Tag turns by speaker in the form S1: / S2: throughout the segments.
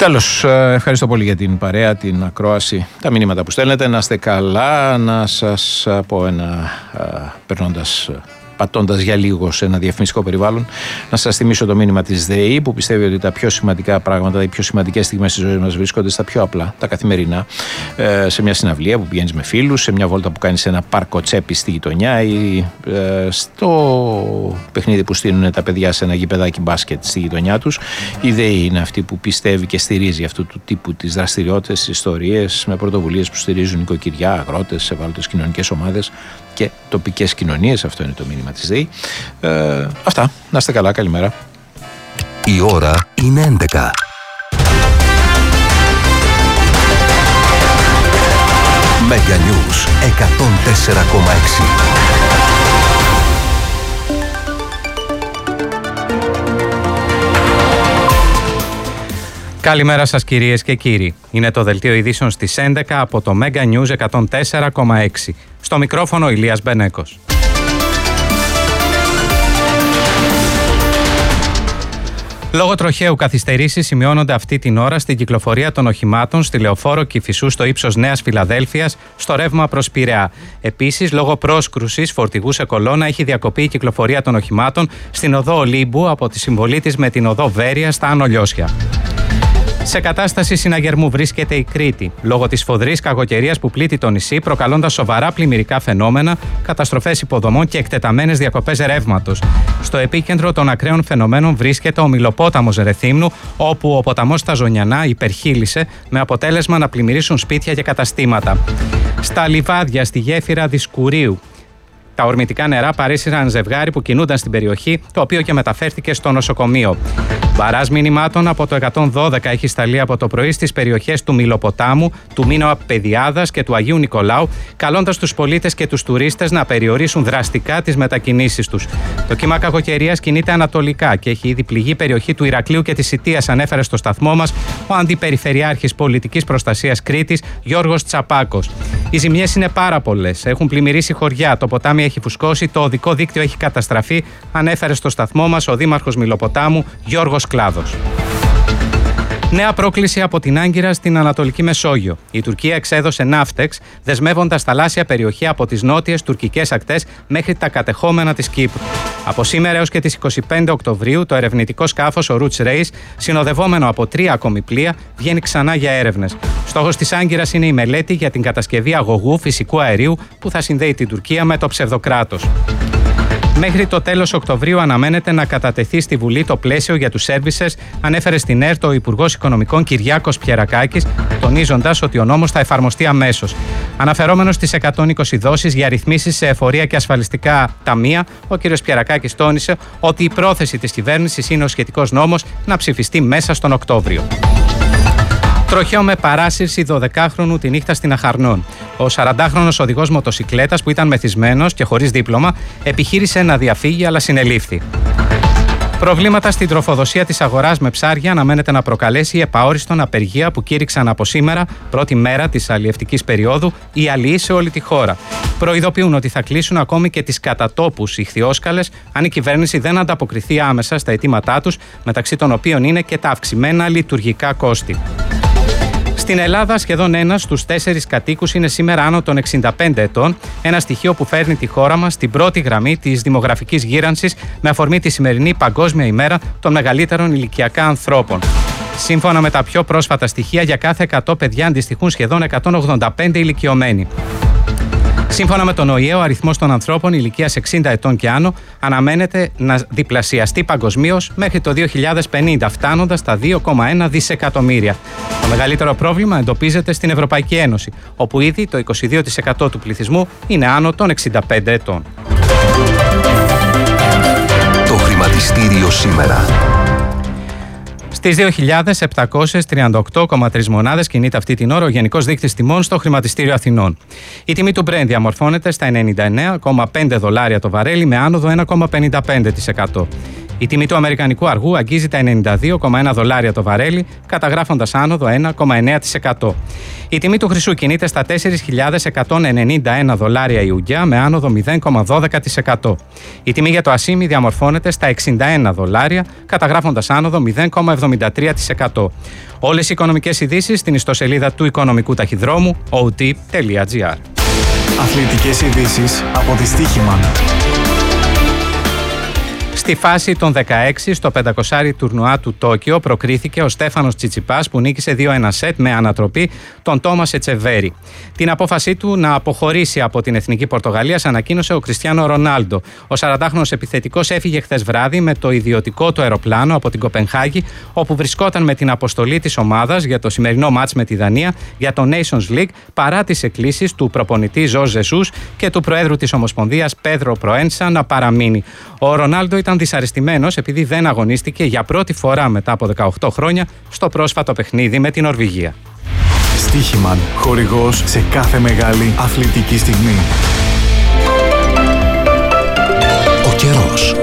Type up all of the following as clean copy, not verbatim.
S1: Τέλος, ευχαριστώ πολύ για την παρέα, την ακρόαση, τα μηνύματα που στέλνετε. Να είστε καλά. Να σας πω ένα, πατώντας για λίγο σε ένα διαφημιστικό περιβάλλον, να σας θυμίσω το μήνυμα της ΔΕΗ που πιστεύει ότι τα πιο σημαντικά πράγματα, οι πιο σημαντικές στιγμές της ζωής μας βρίσκονται στα πιο απλά, τα καθημερινά, σε μια συναυλία που πηγαίνεις με φίλους, σε μια βόλτα που κάνεις σε ένα πάρκο τσέπη στη γειτονιά ή στο παιχνίδι που στείλουν τα παιδιά σε ένα γηπεδάκι μπάσκετ στη γειτονιά τους. Η ΔΕΗ είναι αυτή που πιστεύει και στηρίζει αυτού του τύπου τις δραστηριότητες, τις ιστορίες, με πρωτοβουλίες που στηρίζουν νοικοκυριά, αγρότες, ευάλωτες κοινωνικές ομάδες και τοπικές κοινωνίες. Αυτό είναι το μήνυμα της ΔΕΗ. Αυτά. Να είστε καλά. Καλημέρα.
S2: Η ώρα είναι 11. Mega News 104,6.
S3: Καλημέρα σας κυρίες και κύριοι. Είναι το δελτίο ειδήσεων στις 11 από το Mega News 104,6. Στο μικρόφωνο Ηλίας Μπενέκος. Λόγω τροχαίου καθυστερήσεις σημειώνονται αυτή την ώρα στην κυκλοφορία των οχημάτων στη Λεωφόρο Κηφισού στο ύψος Νέας Φιλαδέλφειας στο ρεύμα προς Πειραιά. Επίσης, λόγω πρόσκρουσης φορτηγού σε κολόνα έχει διακοπεί η κυκλοφορία των οχημάτων στην οδό Ολύμπου από τη συμβολή της με την οδό Βέρεια στα Άνω Λιώσια. Σε κατάσταση συναγερμού βρίσκεται η Κρήτη, λόγω της σφοδρής κακοκαιρίας που πλήττει το νησί, προκαλώντας σοβαρά πλημμυρικά φαινόμενα, καταστροφές υποδομών και εκτεταμένες διακοπές ρεύματος. Στο επίκεντρο των ακραίων φαινομένων βρίσκεται ο Μιλοπόταμος Ρεθύμνου, όπου ο ποταμός στα Ζωνιανά υπερχείλισε, με αποτέλεσμα να πλημμυρίσουν σπίτια και καταστήματα. Στα λιβάδια, στη γέφυρα Δισκουρίου, τα ορμητικά νερά παρήσυραν ζευγάρι που κινούνταν στην περιοχή, το οποίο και μεταφέρθηκε στο νοσοκομείο. Μπαράζ μηνυμάτων από το 112 έχει σταλεί από το πρωί στις περιοχές του Μιλοποτάμου, του Μήνωα Παιδιάδας και του Αγίου Νικολάου, καλώντας τους πολίτες και τους τουρίστες να περιορίσουν δραστικά τις μετακινήσεις τους. Το κύμα κακοκαιρίας κινείται ανατολικά και έχει ήδη πληγεί περιοχή του Ηρακλείου και της Σιτίας, ανέφερε στο σταθμό μας ο Αντιπεριφερειάρχης Πολιτικής Προστασίας Κρήτης, Γιώργος Τσαπάκος. Οι ζημιές είναι πάρα πολλές. Έχουν πλημμυρίσει χωριά, το ποτάμι έχει φουσκώσει, το οδικό δίκτυο έχει καταστραφεί, ανέφερε στο σταθμό μας ο Δήμαρχος Μιλοποτάμου, Γιώργος Κλάδος. Νέα πρόκληση από την Άγκυρα στην Ανατολική Μεσόγειο. Η Τουρκία εξέδωσε ναύτεξ, δεσμεύοντας θαλάσσια περιοχή από τις νότιες τουρκικές ακτές μέχρι τα κατεχόμενα της Κύπρου. Από σήμερα έως και τις 25 Οκτωβρίου, το ερευνητικό σκάφος ο Roots Race, συνοδευόμενο από 3 ακόμη πλοία, βγαίνει ξανά για έρευνες. Στόχος της Άγκυρας είναι η μελέτη για την κατασκευή αγωγού φυσικού αερίου που θα συνδέει την Τουρκία με το ψευδοκράτος. Μέχρι το τέλος Οκτωβρίου αναμένεται να κατατεθεί στη Βουλή το πλαίσιο για τους services, ανέφερε στην ΕΡΤ ο Υπουργός Οικονομικών Κυριάκος Πιερακάκης, τονίζοντας ότι ο νόμος θα εφαρμοστεί αμέσως. Αναφερόμενος στις 120 δόσεις για ρυθμίσεις σε εφορία και ασφαλιστικά ταμεία, ο κ. Πιερακάκης τόνισε ότι η πρόθεση της κυβέρνησης είναι ο σχετικός νόμος να ψηφιστεί μέσα στον Οκτώβριο. Τροχαίο με παράσυρση 12χρονου τη νύχτα στην Αχαρνών. Ο 40χρονος οδηγός μοτοσικλέτας που ήταν μεθυσμένος και χωρίς δίπλωμα επιχείρησε να διαφύγει αλλά συνελήφθη. Προβλήματα στην τροφοδοσία της αγοράς με ψάρια αναμένεται να προκαλέσει η επαόριστον απεργία που κήρυξαν από σήμερα, πρώτη μέρα της αλλιευτικής περίοδου, οι αλλιείς σε όλη τη χώρα. Προειδοποιούν ότι θα κλείσουν ακόμη και τις κατατόπους ιχθυόσκαλες αν η κυβέρνηση δεν ανταποκριθεί άμεσα στα αιτήματά τους, μεταξύ των οποίων είναι και τα αυξημένα λειτουργικά κόστη. Στην Ελλάδα, σχεδόν 1 στους 4 κατοίκους είναι σήμερα άνω των 65 ετών, ένα στοιχείο που φέρνει τη χώρα μας στην πρώτη γραμμή της δημογραφικής γύρανσης με αφορμή τη σημερινή Παγκόσμια ημέρα των μεγαλύτερων ηλικιακά ανθρώπων. Σύμφωνα με τα πιο πρόσφατα στοιχεία, για κάθε 100 παιδιά αντιστοιχούν σχεδόν 185 ηλικιωμένοι. Σύμφωνα με τον ΟΗΕ, ο αριθμός των ανθρώπων ηλικίας 60 ετών και άνω αναμένεται να διπλασιαστεί παγκοσμίως μέχρι το 2050, φτάνοντας στα 2,1 δισεκατομμύρια. Το μεγαλύτερο πρόβλημα εντοπίζεται στην Ευρωπαϊκή Ένωση, όπου ήδη το 22% του πληθυσμού είναι άνω των 65 ετών.
S2: Το χρηματιστήριο σήμερα.
S3: Στις 2.738,3 μονάδες κινείται αυτή την ώρα ο Γενικός Δείκτης Τιμών στο Χρηματιστήριο Αθηνών. Η τιμή του Brent διαμορφώνεται στα $99,5 το βαρέλι με άνοδο 1,55%. Η τιμή του αμερικανικού αργού αγγίζει τα $92,1 το βαρέλι, καταγράφοντας άνοδο 1,9%. Η τιμή του χρυσού κινείται στα $4.191 η ουγγιά με άνοδο 0,12%. Η τιμή για το ασίμι διαμορφώνεται στα $61, καταγράφοντας άνοδο 0,73%. Όλες οι οικονομικές ειδήσεις στην ιστοσελίδα του Οικονομικού Ταχυδρόμου ot.gr.
S4: Αθλητικές ειδήσεις από τη Στοίχημαν.
S3: Στη φάση των 16 στο 500 τουρνουά του Τόκιο προκρίθηκε ο Στέφανος Τσιτσιπάς που νίκησε 2-1 σετ με ανατροπή τον Τόμας Ετσεβέρη. Την απόφασή του να αποχωρήσει από την Εθνική Πορτογαλίας ανακοίνωσε ο Κριστιάνο Ρονάλντο. Ο 40χρονος επιθετικός έφυγε χθες βράδυ με το ιδιωτικό του αεροπλάνο από την Κοπενχάγη, όπου βρισκόταν με την αποστολή της ομάδας για το σημερινό μάτς με τη Δανία για το Nations League, παρά τις εκκλήσεις του προπονητή Ζορζ Ζεσούς και του Προέδρου της Ομοσπονδίας Πέδρο Προένσα να παραμείνει. Ο Ρονάλντο ήταν δυσαρεστημένος επειδή δεν αγωνίστηκε για πρώτη φορά μετά από 18 χρόνια στο πρόσφατο παιχνίδι με την Νορβηγία.
S4: Στοίχημαν, χορηγός σε κάθε μεγάλη αθλητική στιγμή.
S2: Ο καιρός.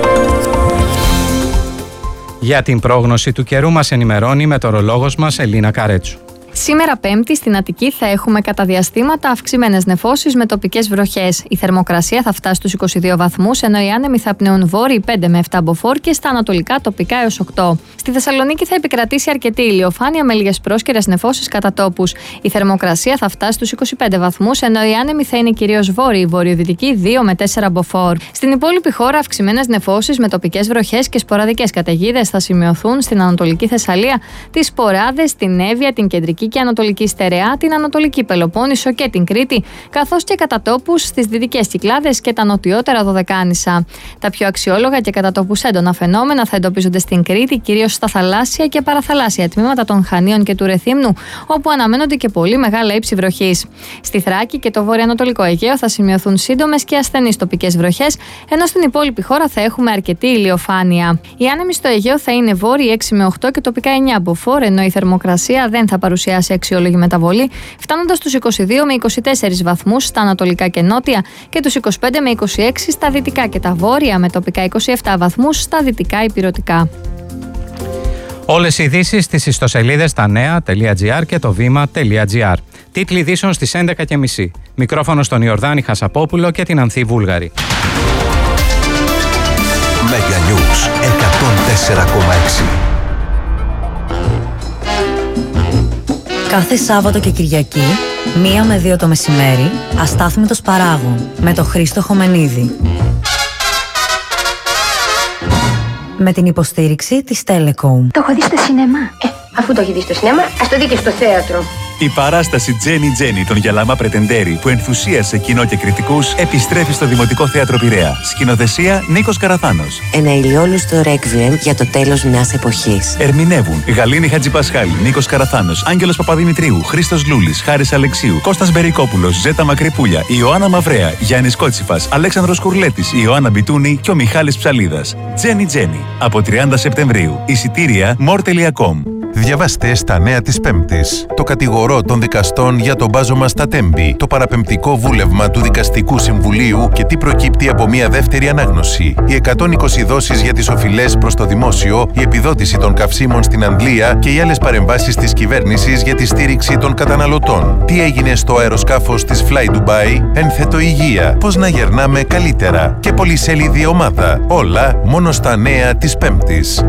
S3: Για την πρόγνωση του καιρού μας ενημερώνει η μετεωρολόγος μας Ελίνα Καρέτσου.
S5: Σήμερα Πέμπτη στην Αττική θα έχουμε κατά διαστήματα αυξημένες νεφώσεις με τοπικές βροχές. Η θερμοκρασία θα φτάσει στους 22 βαθμούς, ενώ οι άνεμοι θα πνέουν βόρειοι 5 με 7 μποφόρ και στα ανατολικά τοπικά έως 8. Στη Θεσσαλονίκη θα επικρατήσει αρκετή ηλιοφάνεια με λίγες πρόσκαιρες νεφώσεις κατά τόπους. Η θερμοκρασία θα φτάσει στους 25 βαθμούς, ενώ οι άνεμοι θα είναι κυρίως βόρειοι, βορειοδυτικοί 2 με 4 μποφόρ. Στην υπόλοιπη χώρα αυξημένες νεφώσεις με τοπικές βροχές και σποραδικές καταιγίδες θα σημειωθούν στην Ανατολική Θεσσαλία, τις Σποράδες, την Εύβοια, την Κεντρική και Ανατολική Στερεά, την Ανατολική Πελοπόννησο και την Κρήτη, καθώς και κατά τόπους στις Δυτικές Κυκλάδες και τα νοτιότερα Δωδεκάνησα. Τα πιο αξιόλογα και κατά τόπους έντονα φαινόμενα θα εντοπίζονται στην Κρήτη, κυρίως στα θαλάσσια και παραθαλάσσια τμήματα των Χανίων και του Ρεθύμνου, όπου αναμένονται και πολύ μεγάλα ύψη βροχής. Στη Θράκη και το βορειοανατολικό Αιγαίο θα σημειωθούν σύντομες και ασθενείς τοπικές βροχές, ενώ στην υπόλοιπη χώρα θα έχουμε αρκετή ηλιοφάνεια. Οι άνεμοι στο Αιγαίο θα είναι βόρειοι 6 με 8 και τοπικά 9 μποφόρ, ενώ η θερμοκρασία δεν θα παρουσιάσει αξιόλογη μεταβολή, φτάνοντας στους 22 με 24 βαθμούς στα ανατολικά και νότια και τους 25 με 26 στα δυτικά και τα βόρεια, με τοπικά 27 βαθμούς στα δυτικά ηπειρωτικά.
S3: Όλες οι ειδήσεις στις ιστοσελίδες tanea.gr και το βήμα.gr. Τίτλοι ειδήσεων στις 11.30. Μικρόφωνο στον Ιορδάνη Χασαπόπουλο και την Ανθή Βούλγαρη.
S2: Μέγα Νιούς 104,6.
S6: Κάθε Σάββατο και Κυριακή, 1 με 2 το μεσημέρι, Αστάθμητος Παράγων, με τον Χρήστο Χομενίδη. Με την υποστήριξη της Telecom.
S7: Το έχω δει στο σινεμά. Αφού το έχει δει στο σινεμά, ας το δει και στο θέατρο.
S8: Η παράσταση Τζένι Τζένι των Γιαλαμά Πρετεντέρη που ενθουσίασε κοινό και κριτικούς επιστρέφει στο Δημοτικό Θέατρο Πειραιά. Σκηνοθεσία Νίκος Καραθάνος.
S9: Ένα ηλιόλουστο ρέκβιεμ για το τέλος μιας εποχής.
S8: Ερμηνεύουν Γαλήνη Χατζηπασχάλη, Νίκος Καραθάνος, Άγγελος Παπαδημητρίου, Χρήστος Λούλης, Χάρης Αλεξίου, Κώστας Μπερικόπουλος, Ζέτα Μακρυπούλια, Ιωάννα Μαυρέα, Γιάννης Κότσιφας, Αλέξανδρος Κουρλέτης, Ιωάννα Μπιτούνη και ο Μιχάλης Ψαλίδας. Τζένι Τζένι. Από 30 Σεπτεμβρίου. Εισιτήρια more.com.
S10: Διαβάστε στα νέα της Πέμπτης. Το κατηγορό των δικαστών για τον μπάζωμα στα Τέμπη. Το παραπεμπτικό βούλευμα του Δικαστικού Συμβουλίου και τι προκύπτει από μια δεύτερη ανάγνωση. Οι 120 δόσεις για τις οφειλές προς το δημόσιο, η επιδότηση των καυσίμων στην Αγγλία και οι άλλες παρεμβάσεις της κυβέρνησης για τη στήριξη των καταναλωτών. Τι έγινε στο αεροσκάφος της Fly Dubai, ένθετο υγεία. Πώς να γερνάμε καλύτερα. Και πολυσέλιδη ομάδα. Όλα μόνο στα νέα της Πέμπτης.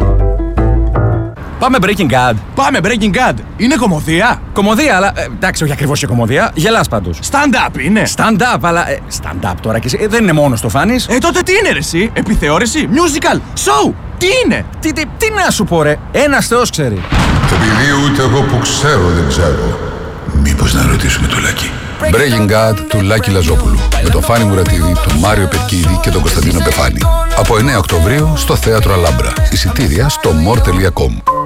S11: Πάμε Breaking Bad. Πάμε Breaking Bad. Είναι κωμωδία. Κωμωδία, αλλά εντάξει, όχι ακριβώς και κωμωδία. Γελάς πάντως. Stand-up είναι. Stand-up, αλλά. Stand-up τώρα και εσύ. Δεν είναι μόνο το φάνης. Τότε τι είναι, ρε, εσύ. Επιθεώρηση. Musical. Show. Τι είναι. Τι να σου πω, ρε. Ένας Θεός ξέρει.
S12: Επειδή ούτε εγώ που ξέρω δεν ξέρω. Μήπως να ρωτήσουμε το Λάκη. Breaking Bad του Λάκη Λαζόπουλου. Με τον Φάνη Μουρατίδη, τον Μάριο Πετκίδη και τον Κωνσταντίνο Πεφάνη. Από 9 Οκτωβρίου στο Θέατρο Αλάμπρα. Εισιτήρια στο more.com.